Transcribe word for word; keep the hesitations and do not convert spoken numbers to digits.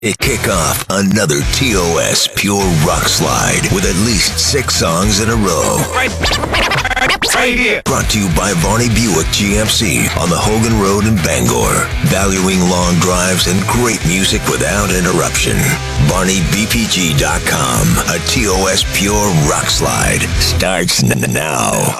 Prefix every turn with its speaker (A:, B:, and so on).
A: to kick off another T O S Pure Rock Slide with at least six songs in a row.
B: Right, right here.
A: Brought to you by Varney Buick G M C on the Hogan Road in Bangor. Valuing long drives and great music without interruption. Varney B P G dot com. A T O S Pure Rock Slide starts n- now.